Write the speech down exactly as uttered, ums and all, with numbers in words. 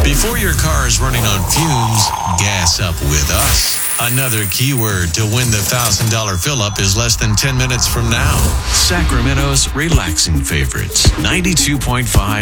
Before your car is running on fumes, gas up with us. Another keyword to win the one thousand dollars fill-up is less than ten minutes from now. Sacramento's relaxing favorites, ninety-two point five